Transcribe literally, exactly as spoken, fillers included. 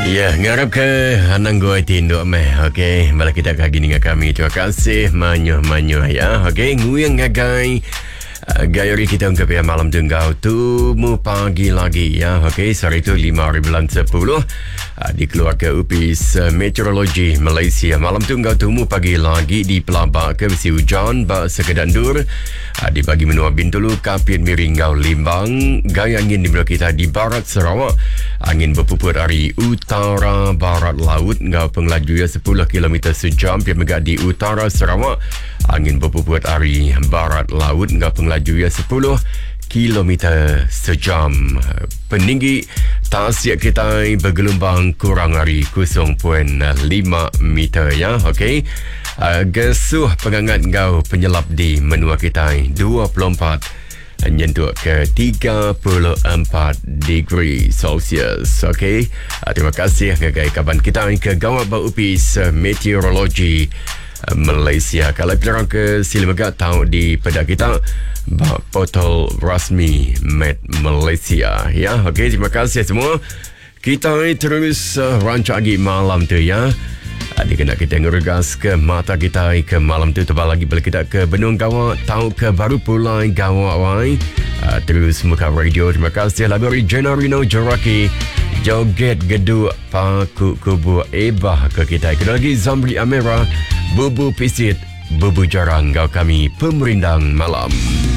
Ya, ngarap ke anang gua tinduk meh. Okey, bala kita kagi dengan kami. Terima kasih manyo-manyo ya. Okey, nguyang ngagai. Uh, Gayari kita ungkap ya malam tunggal tu mu pagi lagi ya. Okey, sore itu lima hari bulan sepuluh uh, dikeluarkan U P I S uh, Meteorologi Malaysia. Malam tunggal tu mu pagi lagi di pelabak ke besi hujan ba sekedandur uh, dibagi menua Bintulu, Kapit, Miringgau, Limbang. Gaya angin di belah kita di barat Sarawak. Angin berpuput dari utara barat laut ngau pengelaju ya sepuluh kilometer sejam pia megah di utara Sarawak. Angin berpuput dari barat laut ngau pengelaju ya sepuluh kilometer sejam. Peninggi tasik kita bergelombang kurang dari kosong perpuluhan lima meter ya. Okey. Uh, gesuh pengangat ngau penyelap di menua kita dua puluh empat nyentuh ke tiga puluh empat degree Celsius. Okey. Uh, terima kasih ngagai kaban kita ke gawat ba U P I S Meteorologi Malaysia. Kalau perang ke sila megak tahu di pada kita ba portal rasmi Met Malaysia ya. Okey, terima kasih semua. Kita terus uh, rancang lagi malam tu ya. Adik kena kita ngeregas ke mata kita ke malam tu tebal lagi bila kita ke Benung Gawat tahu ke baru pulai Gawat wai. Uh, terus muka radio. Terima kasih lagu Generino Joraki joget geduk paku kubu ebah ke kita. Kena lagi Zamri Amera Bubu Pisit Bubu Jarang kau kami pemerindang malam.